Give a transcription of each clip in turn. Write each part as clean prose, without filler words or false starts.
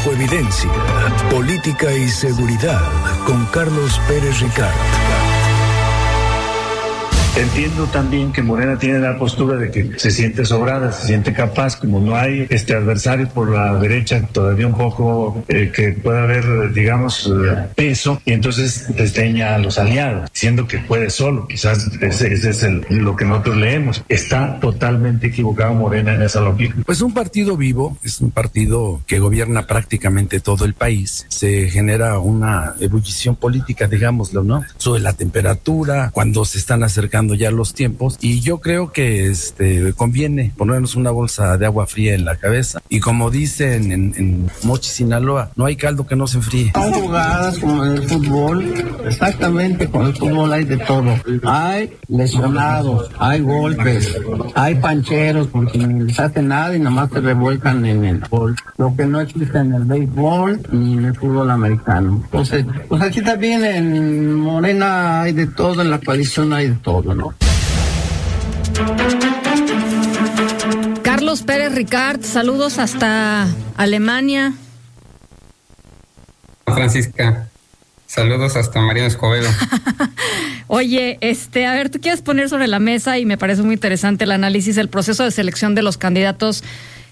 Infoevidencia, política y seguridad con Carlos Pérez Ricard. Entiendo también que Morena tiene la postura de que se siente sobrada, se siente capaz, como no hay adversario por la derecha, todavía un poco que pueda haber, digamos, peso, y entonces desdeña a los aliados, diciendo que puede solo. Quizás ese es lo que nosotros leemos. Está totalmente equivocado Morena en esa lógica. Pues un partido vivo es un partido que gobierna prácticamente todo el país. Se genera una ebullición política, digámoslo, ¿no? Sube la temperatura cuando se están acercando ya los tiempos, y yo creo que conviene ponernos una bolsa de agua fría en la cabeza, y como dicen en Mochi, Sinaloa, no hay caldo que no se enfríe. Son jugadas como en el fútbol, exactamente, con el fútbol hay de todo. Hay lesionados, hay golpes, hay pancheros porque ni les hace nada y nomás se revuelcan en el gol. Lo que no existe en el béisbol ni en el fútbol americano. Entonces, pues aquí también en Morena hay de todo, en la coalición hay de todo, ¿no? Carlos Pérez Ricard, saludos hasta Alemania. Francisca, saludos hasta Mariano Escobedo. Oye, a ver, tú quieres poner sobre la mesa, y me parece muy interesante el análisis del proceso de selección de los candidatos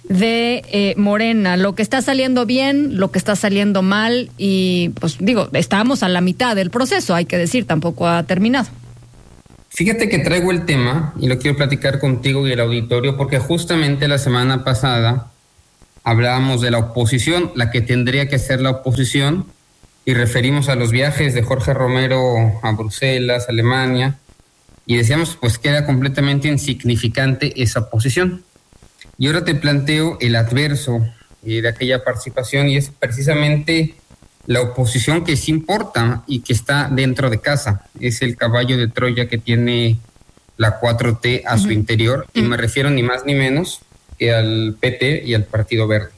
de Morena, lo que está saliendo bien, lo que está saliendo mal, y pues digo, estábamos a la mitad del proceso, hay que decir, tampoco ha terminado. Fíjate que traigo el tema y lo quiero platicar contigo y el auditorio, porque justamente la semana pasada hablábamos de la oposición, la que tendría que ser la oposición, y referimos a los viajes de Jorge Romero a Bruselas, Alemania, y decíamos pues que era completamente insignificante esa oposición. Y ahora te planteo el adverso de aquella participación, y es precisamente la oposición que sí importa y que está dentro de casa. Es el caballo de Troya que tiene la 4T a su interior, y me refiero ni más ni menos que al PT y al Partido Verde.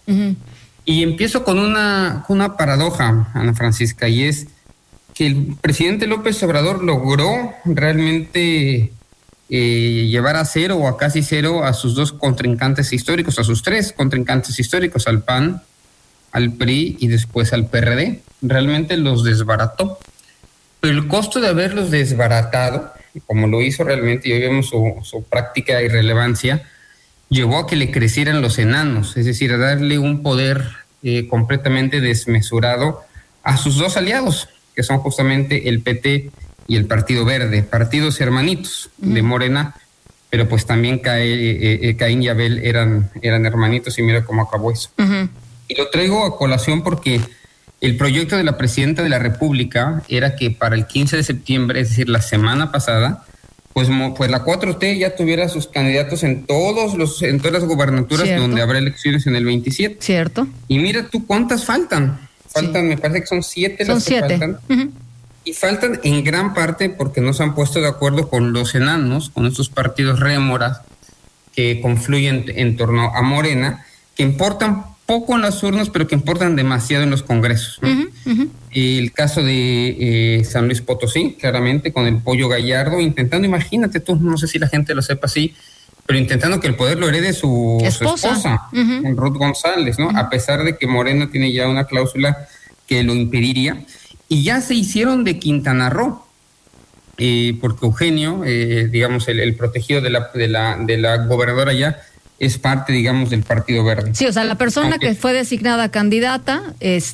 Y empiezo con una paradoja, Ana Francisca, y es que el presidente López Obrador logró realmente llevar a cero o a casi cero a sus dos contrincantes históricos, a sus tres contrincantes históricos, al PAN, al PRI y después al PRD. Realmente los desbarató. Pero el costo de haberlos desbaratado, como lo hizo realmente, y hoy vemos su práctica irrelevancia, llevó a que le crecieran los enanos, es decir, a darle un poder completamente desmesurado a sus dos aliados, que son justamente el PT y el Partido Verde, partidos hermanitos de Morena, pero pues también Caín y Abel eran hermanitos, y mira cómo acabó eso. Y lo traigo a colación porque el proyecto de la presidenta de la República era que para el 15 de septiembre, es decir, la semana pasada, pues la 4T ya tuviera sus candidatos en todas las gubernaturas. Cierto. Donde habrá elecciones en el 27. Cierto. Y mira tú cuántas faltan. Me parece que son 7 las que faltan. Y faltan en gran parte porque no se han puesto de acuerdo con los enanos, con estos partidos rémoras que confluyen en torno a Morena, que importan poco en las urnas, pero que importan demasiado en los congresos, ¿no? El caso de San Luis Potosí, claramente, con el Pollo Gallardo, intentando, imagínate tú, no sé si la gente lo sepa así, pero intentando que el poder lo herede su esposa, Ruth González, ¿no? A pesar de que Morena tiene ya una cláusula que lo impediría. Y ya se hicieron de Quintana Roo, porque Eugenio, digamos, el protegido de la gobernadora ya, es parte, digamos, del Partido Verde. Sí, o sea, la persona que fue designada candidata es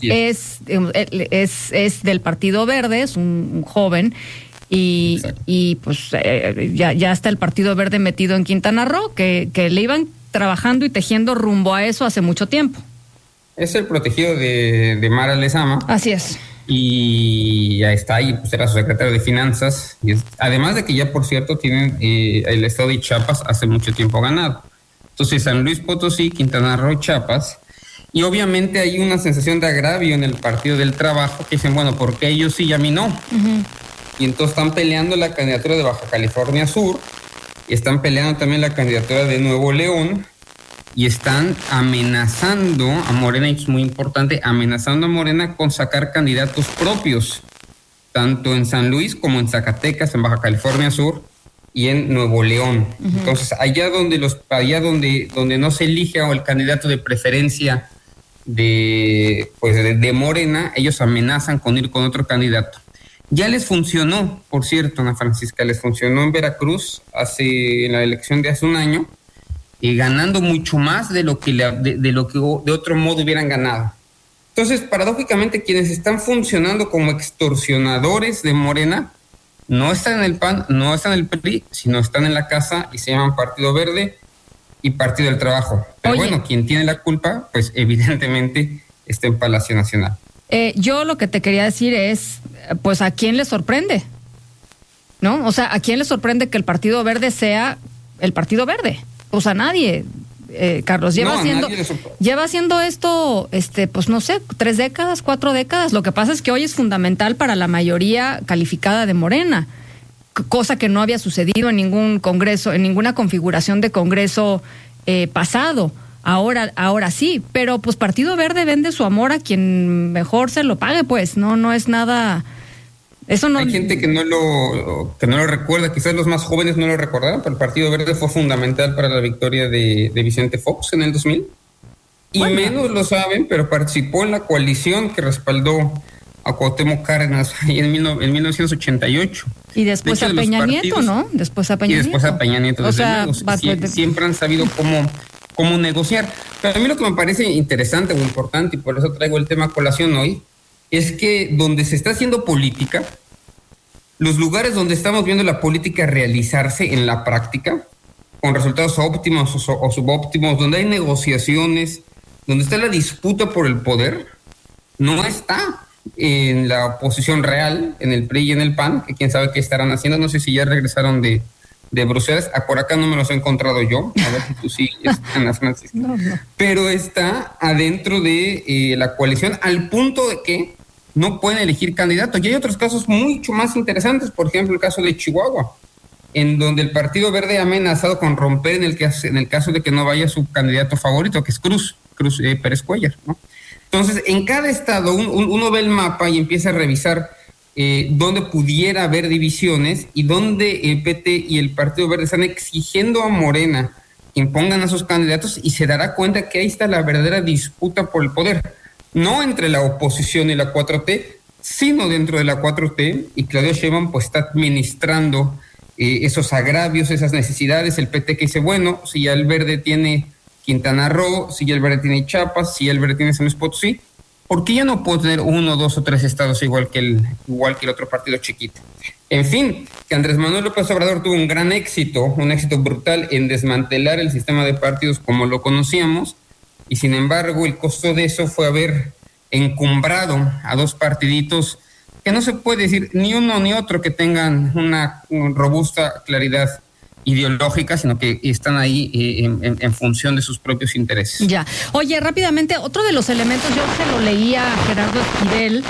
del Partido Verde, es un joven, y pues ya está el Partido Verde metido en Quintana Roo, que le iban trabajando y tejiendo rumbo a eso hace mucho tiempo. Es el protegido de Mara Lezama. Así es. Y ya está ahí, pues era su secretario de Finanzas. Además de que ya, por cierto, tienen el estado de Chiapas hace mucho tiempo ganado. Entonces, San Luis Potosí, Quintana Roo, Chiapas. Y obviamente hay una sensación de agravio en el Partido del Trabajo, que dicen, bueno, ¿por qué ellos sí y a mí no? Y entonces están peleando la candidatura de Baja California Sur, y están peleando también la candidatura de Nuevo León, y están amenazando a Morena, y es muy importante, amenazando a Morena con sacar candidatos propios, tanto en San Luis como en Zacatecas, en Baja California Sur y en Nuevo León. Entonces, allá donde no se elige el candidato de preferencia de Morena, ellos amenazan con ir con otro candidato. Ya les funcionó, por cierto, Ana Francisca, les funcionó en Veracruz en la elección de hace un año, y ganando mucho más de lo que de otro modo hubieran ganado. Entonces, paradójicamente, quienes están funcionando como extorsionadores de Morena no están en el PAN, no están en el PRI, sino están en la casa y se llaman Partido Verde y Partido del Trabajo. Pero bueno, quien tiene la culpa, pues evidentemente está en Palacio Nacional. Yo lo que te quería decir es, pues, ¿a quién le sorprende? ¿No? O sea, ¿a quién le sorprende que el Partido Verde sea el Partido Verde? Pues a nadie, Carlos. Lleva haciendo esto, pues no sé, 3 décadas, 4 décadas. Lo que pasa es que hoy es fundamental para la mayoría calificada de Morena, cosa que no había sucedido en ningún congreso, en ninguna configuración de congreso pasado. Ahora sí, pero pues Partido Verde vende su amor a quien mejor se lo pague, pues, no es nada. Eso no. Hay gente que no lo recuerda, quizás los más jóvenes no lo recordaron, pero el Partido Verde fue fundamental para la victoria de Vicente Fox en el 2000. Y menos lo saben, pero participó en la coalición que respaldó a Cuauhtémoc Cárdenas en 1988. Y después a Peña Nieto, ¿no? Después a Peña Nieto. O sea, siempre han sabido cómo negociar. Pero a mí lo que me parece interesante o importante, y por eso traigo el tema a colación hoy, es que donde se está haciendo política, los lugares donde estamos viendo la política realizarse en la práctica, con resultados óptimos o subóptimos, donde hay negociaciones, donde está la disputa por el poder, no está en la oposición real, en el PRI y en el PAN, que quién sabe qué estarán haciendo. No sé si ya regresaron de Bruselas. Por acá no me los he encontrado yo, a ver si tú sí, Ana Francisca. No. Pero está adentro de la coalición, al punto de que no pueden elegir candidato. Y hay otros casos mucho más interesantes, por ejemplo el caso de Chihuahua, en donde el Partido Verde ha amenazado con romper en el caso de que no vaya su candidato favorito, que es Cruz Pérez Cuellar, ¿no? Entonces, en cada estado uno ve el mapa y empieza a revisar dónde pudiera haber divisiones y dónde el PT y el Partido Verde están exigiendo a Morena que impongan a sus candidatos, y se dará cuenta que ahí está la verdadera disputa por el poder, no entre la oposición y la 4T, sino dentro de la 4T, y Claudia Sheinbaum pues está administrando esos agravios, esas necesidades. El PT que dice, bueno, si ya el Verde tiene Quintana Roo, si ya el Verde tiene Chiapas, si ya el Verde tiene San Luis Potosí, ¿por qué ya no puedo tener 1, 2 o 3 estados igual que el otro partido chiquito? En fin, que Andrés Manuel López Obrador tuvo un éxito brutal en desmantelar el sistema de partidos como lo conocíamos, y sin embargo el costo de eso fue haber encumbrado a 2 partiditos que no se puede decir ni uno ni otro que tengan una robusta claridad ideológica, sino que están ahí en función de sus propios intereses. Ya. Oye, rápidamente, otro de los elementos, yo se lo leía a Gerardo Esquivel,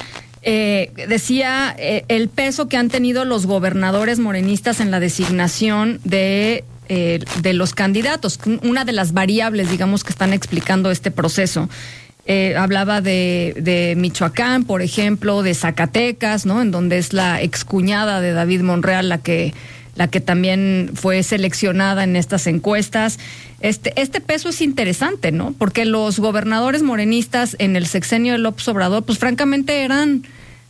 decía el peso que han tenido los gobernadores morenistas en la designación de los candidatos, una de las variables, digamos, que están explicando este proceso. Hablaba de Michoacán, por ejemplo, de Zacatecas, ¿no? En donde es la excuñada de David Monreal la que también fue seleccionada en estas encuestas. Este peso es interesante, ¿no? Porque los gobernadores morenistas en el sexenio de López Obrador, pues francamente eran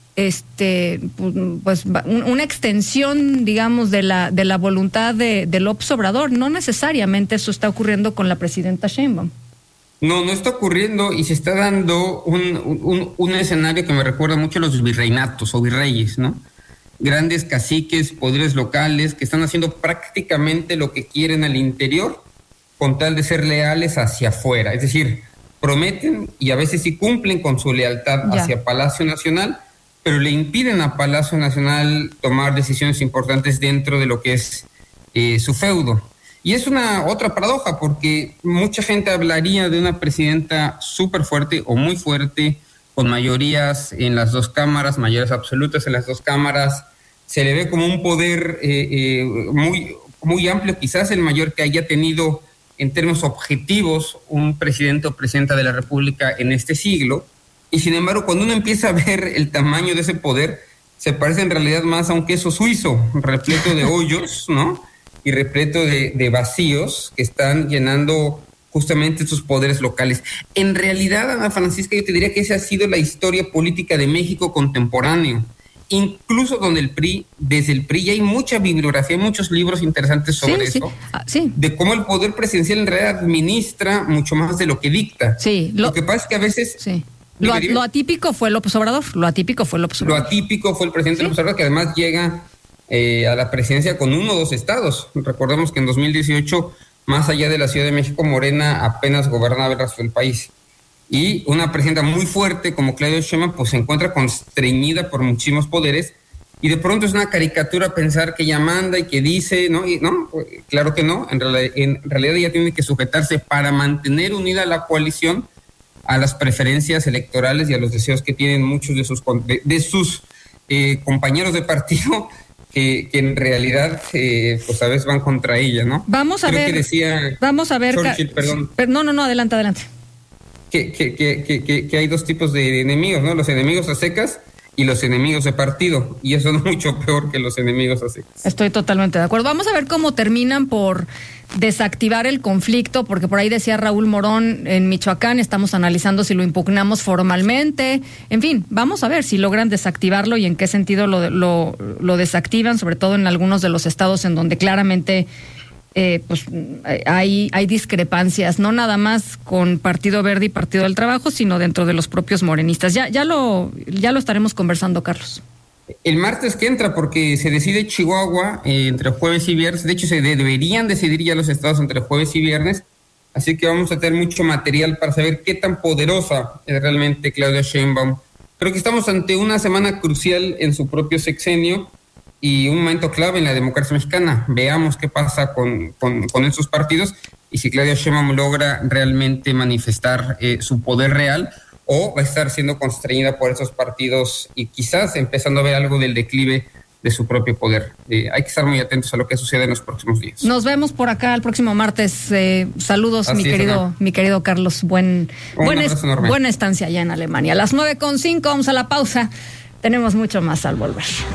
pues una extensión, digamos, de la voluntad de López Obrador. No necesariamente eso está ocurriendo con la presidenta Sheinbaum. No está ocurriendo, y se está dando un escenario que me recuerda mucho a los virreinatos o virreyes, ¿no? Grandes caciques, poderes locales que están haciendo prácticamente lo que quieren al interior con tal de ser leales hacia afuera. Es decir, prometen y a veces sí cumplen con su lealtad hacia Palacio Nacional, pero le impiden a Palacio Nacional tomar decisiones importantes dentro de lo que es su feudo. Y es una otra paradoja, porque mucha gente hablaría de una presidenta súper fuerte o muy fuerte, con mayorías en las 2 cámaras, mayorías absolutas en las 2 cámaras. Se le ve como un poder muy, muy amplio, quizás el mayor que haya tenido en términos objetivos un presidente o presidenta de la República en este siglo. Y sin embargo, cuando uno empieza a ver el tamaño de ese poder, se parece en realidad más a un queso suizo, repleto de hoyos, ¿no? Y repleto de vacíos que están llenando justamente sus poderes locales. En realidad, Ana Francisca, yo te diría que esa ha sido la historia política de México contemporáneo. Incluso desde el PRI, hay mucha bibliografía, muchos libros interesantes sobre eso, de cómo el poder presidencial en realidad administra mucho más de lo que dicta. Sí, lo que pasa es que a veces... Sí. Lo atípico fue López Obrador. Lo atípico fue el presidente López Obrador, que además llega a la presidencia con 1 o 2 estados. Recordemos que en 2018, más allá de la Ciudad de México, Morena apenas gobernaba el resto del país. Y una presidenta muy fuerte como Claudia Sheinbaum pues se encuentra constreñida por muchísimos poderes, y de pronto es una caricatura pensar que ella manda y que dice, ¿no? Y no, claro que no. En realidad ella tiene que sujetarse para mantener unida la coalición a las preferencias electorales y a los deseos que tienen muchos de sus compañeros de partido, que en realidad pues a veces van contra ella, ¿no? Vamos a ver Churchill, perdón. No, adelante. Que hay 2 tipos de enemigos, ¿no? Los enemigos a secas y los enemigos de partido, y eso es mucho peor que los enemigos a secas. Estoy totalmente de acuerdo. Vamos a ver cómo terminan por desactivar el conflicto, porque por ahí decía Raúl Morón, en Michoacán estamos analizando si lo impugnamos formalmente. En fin, vamos a ver si logran desactivarlo y en qué sentido lo desactivan, sobre todo en algunos de los estados en donde claramente pues hay discrepancias, no nada más con Partido Verde y Partido del Trabajo, sino dentro de los propios morenistas. Ya lo estaremos conversando, Carlos. El martes que entra, porque se decide Chihuahua entre jueves y viernes. De hecho, se deberían decidir ya los estados entre jueves y viernes. Así que vamos a tener mucho material para saber qué tan poderosa es realmente Claudia Sheinbaum. Creo que estamos ante una semana crucial en su propio sexenio y un momento clave en la democracia mexicana. Veamos qué pasa con esos partidos y si Claudia Sheinbaum logra realmente manifestar su poder real, o va a estar siendo constreñida por esos partidos y quizás empezando a ver algo del declive de su propio poder. Hay que estar muy atentos a lo que sucede en los próximos días. Nos vemos por acá el próximo martes. Saludos, mi querido Carlos. Buena estancia allá en Alemania. A las 9:05 vamos a la pausa. Tenemos mucho más al volver.